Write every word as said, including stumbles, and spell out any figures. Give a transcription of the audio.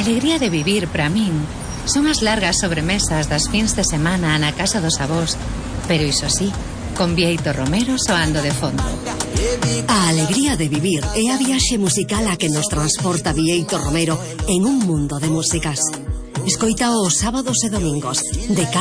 alegría de vivir, para min, son as largas sobremesas das fins de semana na casa dos avós, pero iso sí, con Bieito Romero soando de fondo. A alegría de vivir é a viaxe musical a que nos transporta Bieito Romero en un mundo de músicas. Escoita os sábados e domingos, de